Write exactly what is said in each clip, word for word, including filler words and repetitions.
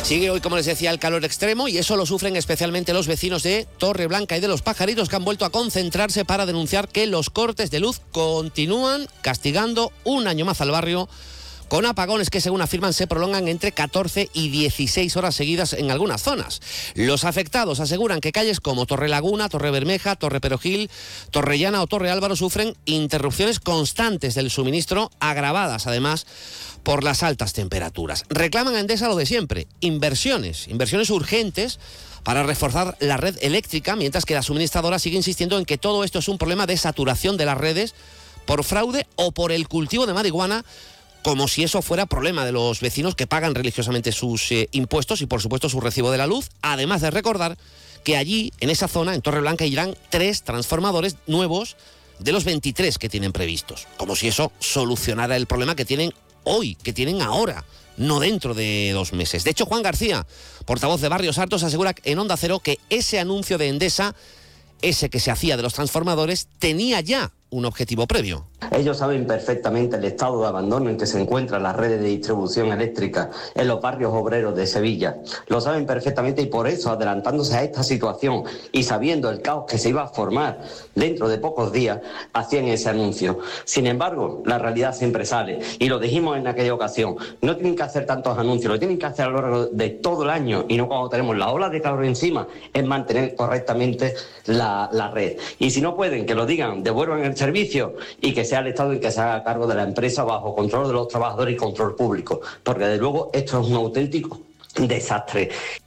Sigue hoy, como les decía, el calor extremo y eso lo sufren especialmente los vecinos de Torreblanca y de Los Pajaritos, que han vuelto a concentrarse para denunciar que los cortes de luz continúan castigando un año más al barrio, con apagones que, según afirman, se prolongan entre catorce y dieciséis horas seguidas en algunas zonas. Los afectados aseguran que calles como Torrelaguna, Torrebermeja, Torre Perogil, Torrellana o Torre Álvaro sufren interrupciones constantes del suministro, agravadas además por las altas temperaturas. Reclaman a Endesa lo de siempre, inversiones, inversiones urgentes para reforzar la red eléctrica, mientras que la suministradora sigue insistiendo en que todo esto es un problema de saturación de las redes por fraude o por el cultivo de marihuana, como si eso fuera problema de los vecinos que pagan religiosamente sus eh, impuestos y, por supuesto, su recibo de la luz. Además de recordar que allí, en esa zona, en Torreblanca, irán tres transformadores nuevos de los veintitrés que tienen previstos. Como si eso solucionara el problema que tienen hoy, que tienen ahora, no dentro de dos meses. De hecho, Juan García, portavoz de Barrios Altos, asegura en Onda Cero que ese anuncio de Endesa, ese que se hacía de los transformadores, tenía ya un objetivo previo. Ellos saben perfectamente el estado de abandono en que se encuentran las redes de distribución eléctrica en los barrios obreros de Sevilla. Lo saben perfectamente y por eso, adelantándose a esta situación y sabiendo el caos que se iba a formar dentro de pocos días, hacían ese anuncio. Sin embargo, la realidad siempre sale y lo dijimos en aquella ocasión. No tienen que hacer tantos anuncios, lo tienen que hacer a lo largo de todo el año y no cuando tenemos la ola de calor encima, es mantener correctamente la, la red. Y si no pueden, que lo digan, devuelvan el servicio y que sea el Estado el que se haga cargo de la empresa bajo control de los trabajadores y control público, porque de luego esto es un auténtico desastre.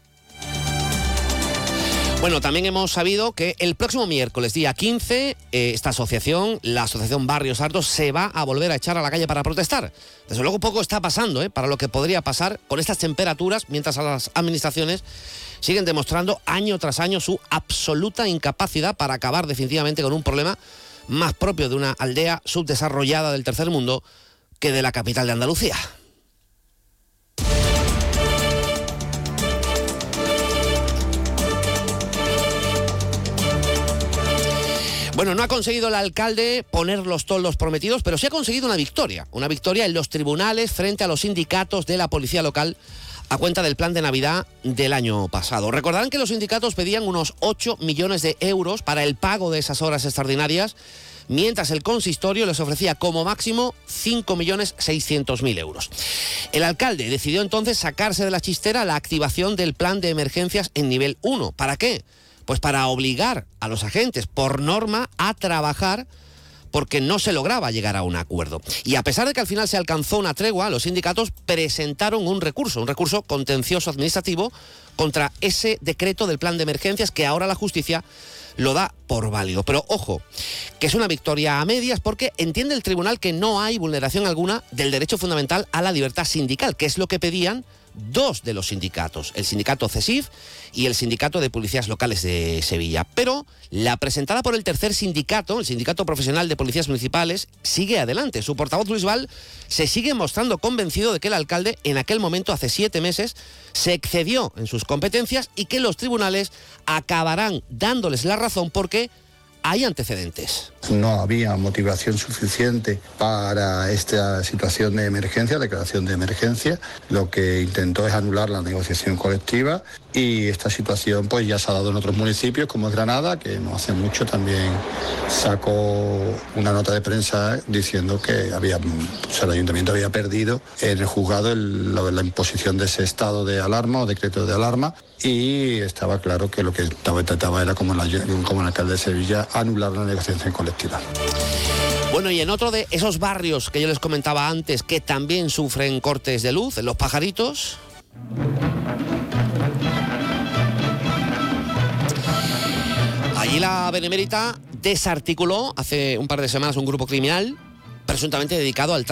Bueno, también hemos sabido que el próximo miércoles, día quince, eh, esta asociación, la Asociación Barrios Altos, se va a volver a echar a la calle para protestar. Desde luego poco está pasando, ¿eh? para lo que podría pasar con estas temperaturas, mientras a las administraciones siguen demostrando año tras año su absoluta incapacidad para acabar definitivamente con un problema más propio de una aldea subdesarrollada del tercer mundo que de la capital de Andalucía. Bueno, no ha conseguido el alcalde poner los toldos prometidos, pero sí ha conseguido una victoria. Una victoria en los tribunales frente a los sindicatos de la policía local a cuenta del plan de Navidad del año pasado. Recordarán que los sindicatos pedían unos ocho millones de euros para el pago de esas horas extraordinarias, mientras el consistorio les ofrecía como máximo cinco millones seiscientos mil euros. El alcalde decidió entonces sacarse de la chistera la activación del plan de emergencias en nivel uno. ¿Para qué? Pues para obligar a los agentes, por norma, a trabajar, porque no se lograba llegar a un acuerdo. Y a pesar de que al final se alcanzó una tregua, los sindicatos presentaron un recurso, un recurso contencioso administrativo contra ese decreto del plan de emergencias que ahora la justicia lo da por válido. Pero ojo, que es una victoria a medias, porque entiende el tribunal que no hay vulneración alguna del derecho fundamental a la libertad sindical, que es lo que pedían dos de los sindicatos, el sindicato CESIF y el sindicato de policías locales de Sevilla. Pero la presentada por el tercer sindicato, el sindicato profesional de policías municipales, sigue adelante. Su portavoz, Luis Val, se sigue mostrando convencido de que el alcalde en aquel momento, hace siete meses, se excedió en sus competencias y que los tribunales acabarán dándoles la razón porque hay antecedentes. No había motivación suficiente para esta situación de emergencia, declaración de emergencia. Lo que intentó es anular la negociación colectiva y esta situación pues ya se ha dado en otros municipios como es Granada, que no hace mucho también sacó una nota de prensa diciendo que había, o sea, el ayuntamiento había perdido en el juzgado el, la, la imposición de ese estado de alarma o decreto de alarma, y estaba claro que lo que trataba era, como, la, como el alcalde de Sevilla, anular la negociación colectiva. Bueno, y en otro de esos barrios que yo les comentaba antes que también sufren cortes de luz, en Los Pajaritos, allí la Benemérita desarticuló hace un par de semanas un grupo criminal presuntamente dedicado al tráfico